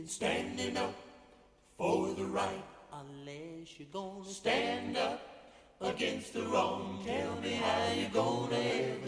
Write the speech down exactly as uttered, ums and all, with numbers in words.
standing up for the right. Unless you're gonna Stand up against the wrong. Tell me how you gonna ever